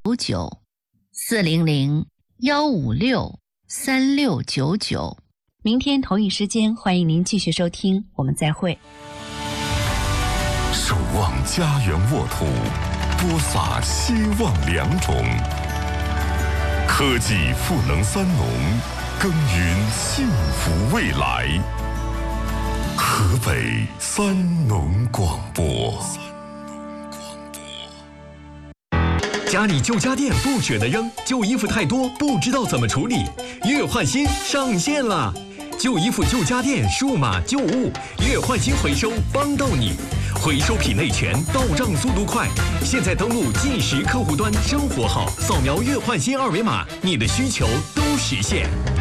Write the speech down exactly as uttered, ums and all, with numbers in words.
九四零零幺五六三六九九。明天同一时间，欢迎您继续收听，我们再会。 守望家园沃土，播撒希望良种。科技赋能三农，耕耘幸福未来。河北三农广播。 家里旧家电不舍得扔，旧衣服太多不知道怎么处理，月换新上线了！旧衣服旧家电数码旧物月换新回收帮到你，回收品类全，到账速度快。现在登录即时客户端生活号，扫描月换新二维码，你的需求都实现。